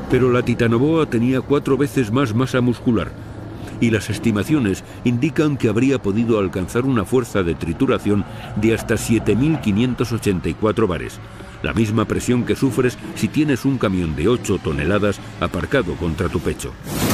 Pero la Titanoboa tenía 4 veces más masa muscular, y las estimaciones indican que habría podido alcanzar una fuerza de trituración de hasta 7.584 bares, la misma presión que sufres si tienes un camión de 8 toneladas aparcado contra tu pecho.